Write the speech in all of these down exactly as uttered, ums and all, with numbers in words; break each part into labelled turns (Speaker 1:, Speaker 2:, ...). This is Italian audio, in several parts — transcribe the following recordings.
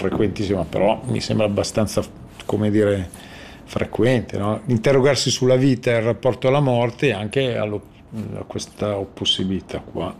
Speaker 1: frequentissima, però mi sembra abbastanza, come dire, frequente, no? Interrogarsi sulla vita e il rapporto alla morte e anche allo, a questa possibilità qua.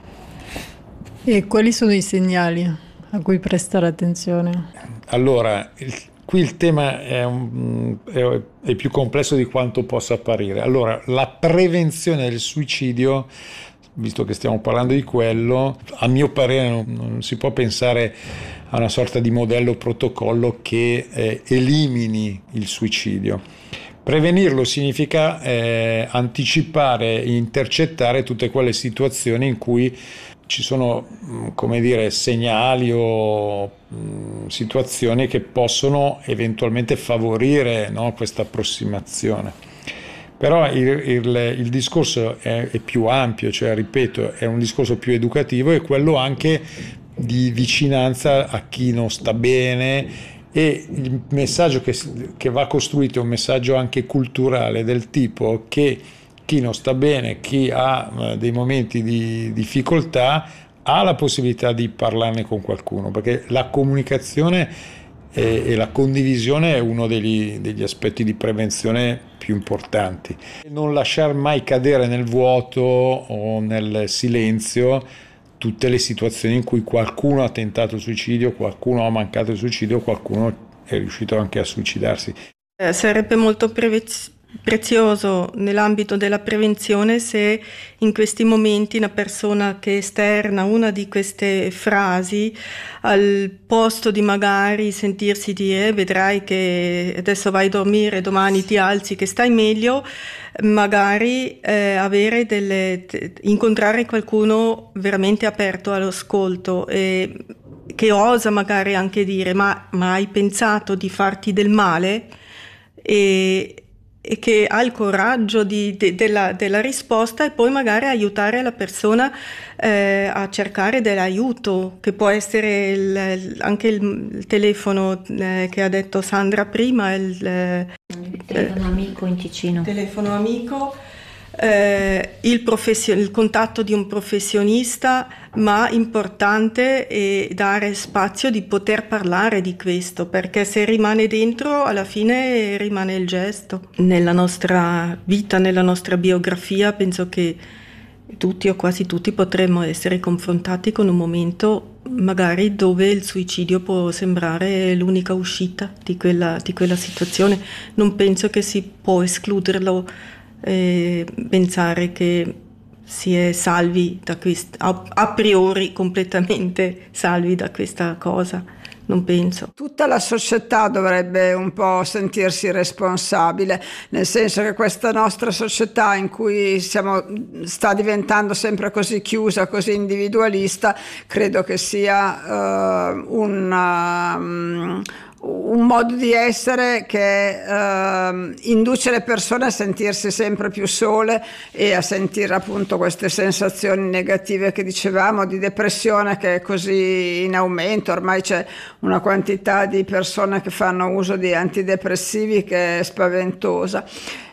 Speaker 2: E quali sono i segnali a cui prestare attenzione?
Speaker 1: Allora, il, qui il tema è, un, è, è più complesso di quanto possa apparire. Allora, la prevenzione del suicidio, visto che stiamo parlando di quello, a mio parere non, non si può pensare a una sorta di modello protocollo che eh, elimini il suicidio. Prevenirlo significa eh, anticipare e intercettare tutte quelle situazioni in cui ci sono, come dire, segnali o mh, situazioni che possono eventualmente favorire, no, questa approssimazione. Però il, il, il discorso è, è più ampio, cioè, ripeto, è un discorso più educativo e quello anche di vicinanza a chi non sta bene, e il messaggio che, che va costruito è un messaggio anche culturale, del tipo che chi non sta bene, chi ha dei momenti di difficoltà, ha la possibilità di parlarne con qualcuno, perché la comunicazione e, e la condivisione è uno degli, degli aspetti di prevenzione più importanti. Non lasciar mai cadere nel vuoto o nel silenzio tutte le situazioni in cui qualcuno ha tentato il suicidio, qualcuno ha mancato il suicidio, qualcuno è riuscito anche a suicidarsi.
Speaker 3: Eh, sarebbe molto prevez- prezioso nell'ambito della prevenzione se in questi momenti una persona che esterna una di queste frasi, al posto di magari sentirsi dire vedrai che adesso vai a dormire, domani ti alzi che stai meglio, magari eh, avere delle, incontrare qualcuno veramente aperto all'ascolto e che osa magari anche dire ma, ma hai pensato di farti del male? E, e che ha il coraggio di, de, della, della risposta, e poi magari aiutare la persona eh, a cercare dell'aiuto, che può essere il, anche il, il telefono eh, che ha detto Sandra prima, il,
Speaker 4: il telefono eh, amico in Ticino.
Speaker 3: Telefono amico. Eh, il, profession- il contatto di un professionista, ma importante è dare spazio di poter parlare di questo, perché se rimane dentro alla fine rimane il gesto. Nella nostra vita, nella nostra biografia, penso che tutti o quasi tutti potremmo essere confrontati con un momento magari dove il suicidio può sembrare l'unica uscita di quella, di quella situazione. Non penso che si può escluderlo, Eh, pensare che si è salvi da questo, a, a priori completamente salvi da questa cosa, non penso.
Speaker 5: Tutta la società dovrebbe un po' sentirsi responsabile, nel senso che questa nostra società in cui siamo, sta diventando sempre così chiusa, così individualista, credo che sia uh, una... Um, un modo di essere che eh, induce le persone a sentirsi sempre più sole e a sentire appunto queste sensazioni negative che dicevamo, di depressione che è così in aumento. Ormai c'è una quantità di persone che fanno uso di antidepressivi che è spaventosa.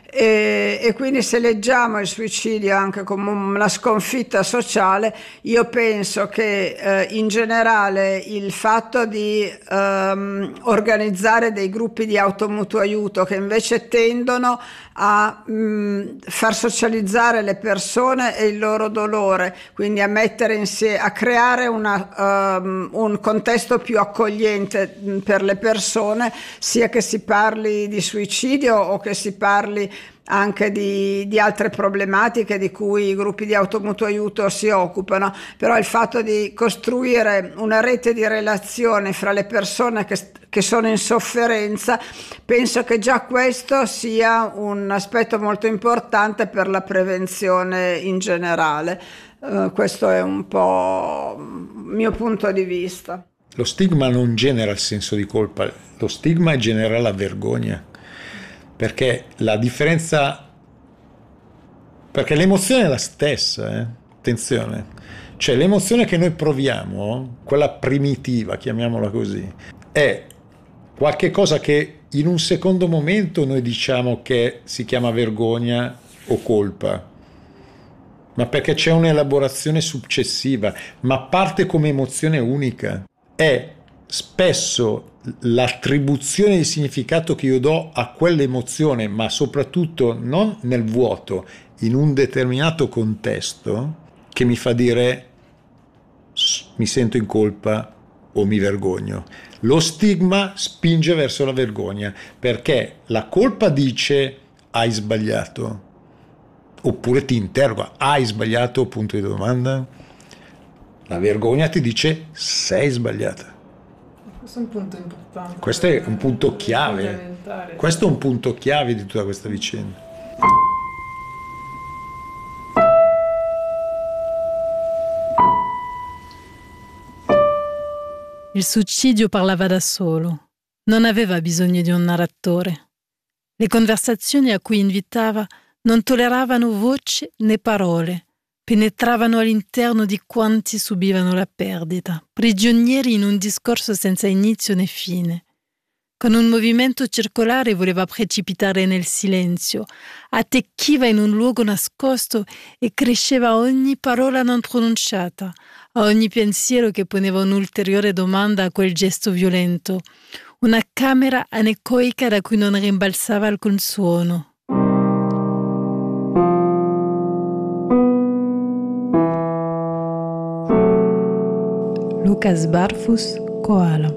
Speaker 5: E, e quindi se leggiamo il suicidio anche come una sconfitta sociale, io penso che eh, in generale il fatto di ehm, organizzare dei gruppi di automutuo aiuto che invece tendono a mh, far socializzare le persone e il loro dolore, quindi a mettere insieme, a creare una, um, un contesto più accogliente mh, per le persone, sia che si parli di suicidio o che si parli anche di, di altre problematiche di cui i gruppi di automutuo aiuto si occupano. Però il fatto di costruire una rete di relazioni fra le persone che, che sono in sofferenza, penso che già questo sia un aspetto molto importante per la prevenzione in generale. Uh, questo è un po' il mio punto di vista.
Speaker 1: Lo stigma non genera il senso di colpa, lo stigma genera la vergogna. Perché la differenza, perché l'emozione è la stessa, eh? Attenzione, cioè l'emozione che noi proviamo, quella primitiva, chiamiamola così, è qualche cosa che in un secondo momento noi diciamo che si chiama vergogna o colpa, ma perché c'è un'elaborazione successiva, ma parte come emozione unica. È spesso l'attribuzione di significato che io do a quell'emozione, ma soprattutto non nel vuoto, in un determinato contesto, che mi fa dire mi sento in colpa o mi vergogno. Lo stigma spinge verso la vergogna, perché la colpa dice hai sbagliato, oppure ti interroga hai sbagliato, punto di domanda. La vergogna ti dice sei sbagliata.
Speaker 2: Questo è un punto importante.
Speaker 1: Questo è un punto chiave. Questo è un punto chiave di tutta questa vicenda.
Speaker 2: Il suicidio parlava da solo, non aveva bisogno di un narratore. Le conversazioni a cui invitava non tolleravano voce né parole, penetravano all'interno di quanti subivano la perdita, prigionieri in un discorso senza inizio né fine. Con un movimento circolare voleva precipitare nel silenzio, attecchiva in un luogo nascosto e cresceva ogni parola non pronunciata, a ogni pensiero che poneva un'ulteriore domanda a quel gesto violento, una camera anecoica da cui non rimbalzava alcun suono. Lucas Barfus, Koala.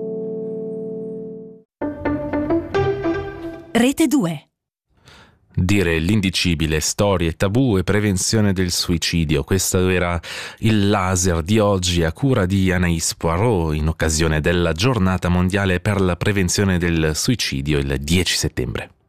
Speaker 6: Rete due.
Speaker 7: Dire l'indicibile, storie, tabù e prevenzione del suicidio. Questo era il laser di oggi a cura di Anaïs Poirot in occasione della giornata mondiale per la prevenzione del suicidio il dieci settembre.